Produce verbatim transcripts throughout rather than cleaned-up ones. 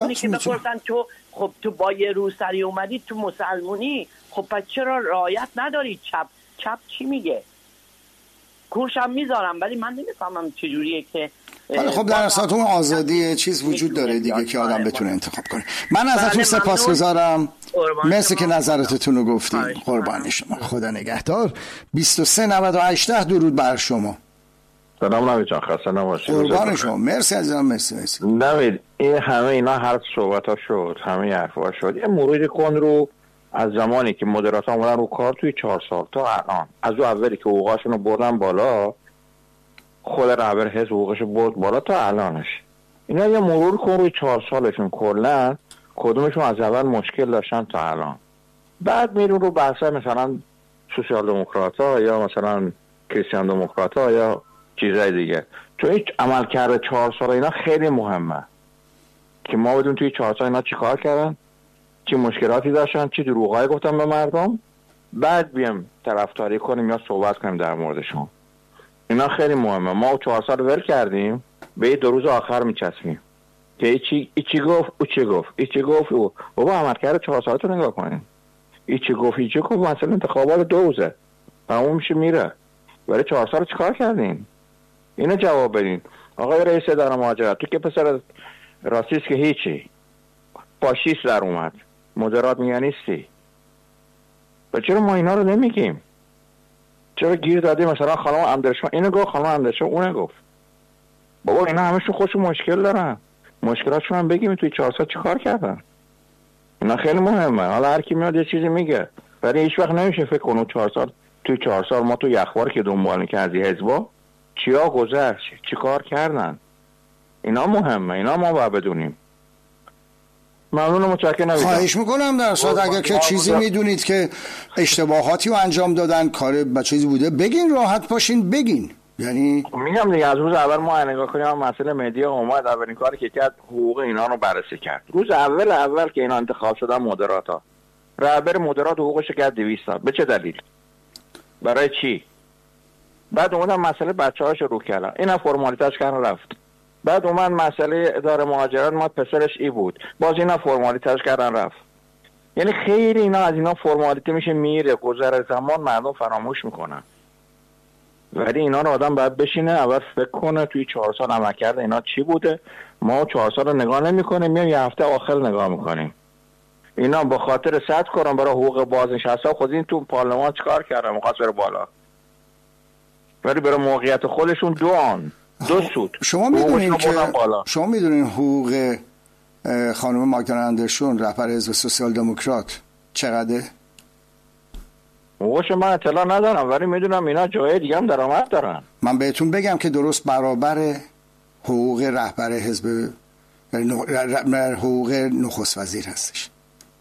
اینه که بپرسن تو خب تو با یه روسری اومدی تو مسلمونی، خب پس چرا رعایت نداری؟ چپ چپ چی میگه؟ کورشم میذارم ولی من نمیفهمم چجوریه که ولی خب در اساس اون آزادی چیز وجود داره دیگه که آدم بتونه انتخاب کنه. من ازتون سپاسگزارم، مرسی که نظراتتون رو گفتین. قربان شما، خدا نگهدار. بیست و سه نود و هشت درود بر شما. سلام نوید جان، خسته نباشید. قربان شما، مرسی عزیزم، مرسی مرسی. نوید این همه اینا حرف صحبت ها شد، همه حرفا شد، یه مرور کن رو از زمانی که مدیرات ها اومدن رو کار توی چهار سال تا الان، از اون اولی که حقوقاشون رو بردن بالا، خود رهبر حزب حقوقش برد بالا تا الانش، اینا یه مرور کن روی چهار سالشون کلا کدومشون از اول مشکل داشتن تا الان. بعد میرون رو بحثه مثلا سوسیال دموکرات ها یا مثلا کریستیان دموکرات ها یا چیزای دیگه. تو این عمل کرده چهار سال اینا خیلی مهمه که ما بدون توی چهار سال اینا چی کار کردن، چی مشکلاتی داشتن، چی دروغایی گفتن به مردم، بعد بیم طرفداری کنیم یا صحبت کنیم در موردشون. اینا خیلی مهمه. ما چهار سال ول کردیم، به دو روز آخر میچسبیم که ایچی ایچی گفت او چی گفت ایچی گفت او. بابا عمل کرده چهار سالتو نگاه کنیم. ایچی گفت ایچی گفت مثلا انتخابات دو روزه تموم میشه میره، ولی چهار سال چیکار کردین؟ اینو جواب بدین. آقای رئیس اداره مهاجرت، تو که پسر راسیست که هیچی، فاشیست در اومد، مدرات میگن نیستی، و چرا ما اینا رو نمیگیم؟ چرا گیر دادیم مثلا خانم اندرشان اینو گفت، خانم اندرشان اونو گفت؟ بابا اینا همشون خودشون مشکل دارن، مشکلاتشون هم بگیم توی چهار سال چیکار کردن. اینا خیلی مهمه. حالا هر کی میاد یه چیزی میگه، ولی هیچ وقت نمیشه فکر کنه چهار سال توی چهار سال ما توی اخبار که دنبال کردی حزبا چیا گذشت، چیکار کردن. اینا مهمه، اینا ما باید بدونیم. ممنون، متشکرم. خواهش میکنم در صورت اگر که چیزی میدونید که اشتباهاتی رو انجام دادن، کار با چیزی بوده، بگین، راحت باشین بگین. یعنی میگم دیگه از روز اول ما نگاه کنیم مسئله مدیا اومد، اولین کاری که کرد حقوق اینا رو بررسی کرد. روز اول اول که اینا انتخاب شدن مدیراتا، رهبر مدیرات حقوقش کرد دویست تا. به چه دلیل؟ برای چی؟ بعد اومدن مسئله بچه‌هاش رو کردن، اینا فرمالیتاش کردن رفت. بعد اومد مسئله اداره مهاجرت، ما پسرش ای بود، باز اینا فرمالیتاش کردن رفت. یعنی خیلی اینا از اینا فرمالیته میشه میره، گذر زمان مردم فراموش میکنن. ولی اینا رو آدم باید بشینه اول فکر کنه توی چهار سال عمل کرده اینا چی بوده. ما چهار سال رو نگاه نمی‌کنیم، میام یه هفته آخر نگاه میکنیم. اینا به خاطر صد کردن برای حقوق بازنشسته، خود این تو پارلمان چیکار کردن؟ می‌خواست بره بالا، ولی برای موقعیت خودشون دو آن دو سود. شما میدونین که شما میدونین حقوق خانم ماگدالنا اندرشون رهبر حزب سوسیال دموکرات چقدره؟ حقوقش من اطلاع ندارم، ولی میدونم اینا جای دیگه هم درآمد دارن. من بهتون بگم که درست برابر حقوق رهبر حزب، حقوق نخست وزیر هستش.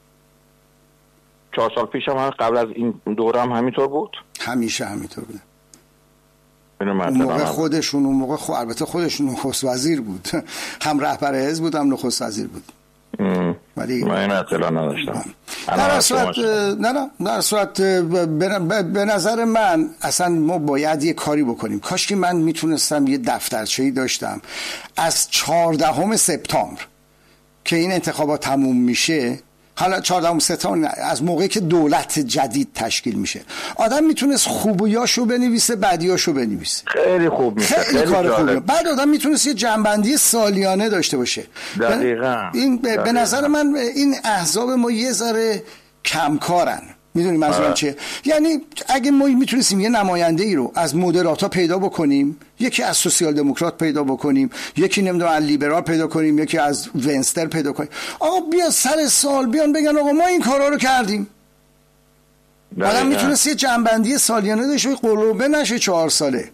چهار سال پیش هم قبل از این دوره هم همینطور بود؟ همیشه همینطور بود. اون موقع خودشون اون موقع خود البته خودشون نخست وزیر بود، هم رهبر حزب بود هم نخست وزیر بود. ولی من این اطلاع نداشتم. در صورت نه نه در صورت به نظر من اصلا ما باید یه کاری بکنیم. کاش که من میتونستم یه دفترچه‌ای داشتم از چهاردهم سپتامبر که این انتخابات تموم میشه، حالا چهاردهم سپتامبر از موقعی که دولت جدید تشکیل میشه، آدم میتونست خوبیاشو بنویسه، بدیاشو بنویسه. خیلی خوب میشه، خیلی, خیلی کار خوبه. بعد آدم میتونست یه جنبندی سالیانه داشته باشه. دقیقاً. این به نظر من این احزاب ما یه ذره کمکارن. میدونی منظورم چیه؟ یعنی اگه ما میتونستیم یه نماینده ای رو از مدرات‌ها پیدا بکنیم، یکی از سوسیال دموکرات پیدا بکنیم، یکی نمیدونم از لیبرال پیدا کنیم، یکی از ونستر پیدا کنیم، آقا بیا سر سال بیان بگن آقا ما این کارا رو کردیم. آدم میتونست یه جنبندی سالیانه داشته، قلوبه نشه چهار ساله.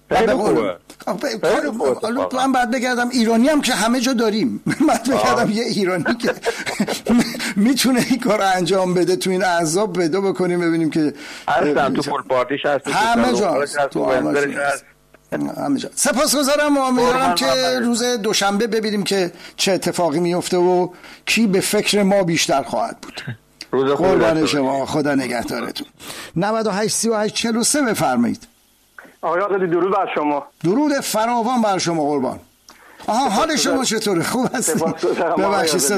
من بعد بگردم ایرانی هم که همه جا داریم، بعد بگردم یه ایرانی که میتونه این کار انجام بده تو این احزاب پیدا بکنیم، ببینیم که هستن تو فول پارتیش هست، همه جا همه جا. سپاسگزارم و امیدوارم که روز دوشنبه ببینیم که چه اتفاقی میفته و کی به فکر ما بیشتر خواهد بود. قربان شما، خدا نگهدارتون. نود و هشت سی و هشت چهل و سه بفرمایید. آقای آقایی درود بر شما. درود فراوان بر شما قربان. آها، حال شما چطوره؟ خوب هستید؟ ببخشید